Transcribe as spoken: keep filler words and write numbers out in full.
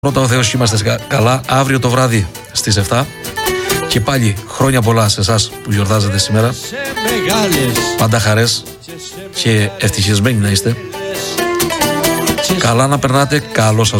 Πρώτα ο Θεός, είμαστε καλά. Αύριο το βράδυ στις επτά. Και πάλι χρόνια πολλά σε εσάς που γιορτάζετε σήμερα. Πάντα χαρές και ευτυχισμένοι να είστε. Καλά να περνάτε. Καλό σας